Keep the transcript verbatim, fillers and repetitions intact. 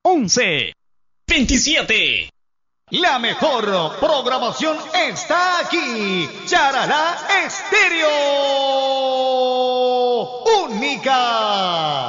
once, veintisiete. La mejor programación está aquí. Charalá Estéreo. Única.